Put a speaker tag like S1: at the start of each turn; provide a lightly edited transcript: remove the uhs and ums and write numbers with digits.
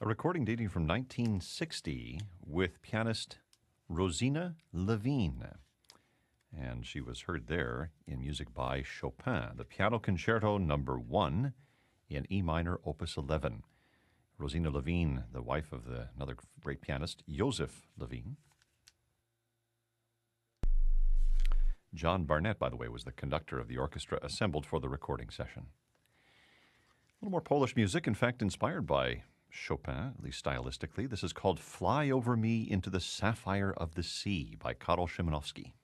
S1: A recording dating from 1960 with pianist Rosina Levine. And she was heard there in music by Chopin, the Piano Concerto Number 1 in E minor, Opus 11. Rosina Levine, the wife of another great pianist, Joseph Levine. John Barnett, by the way, was the conductor of the orchestra assembled for the recording session. A little more Polish music, in fact, inspired by Chopin, at least stylistically. This is called Fly Over Me into the Sapphire of the Sea by Karol Szymanowski.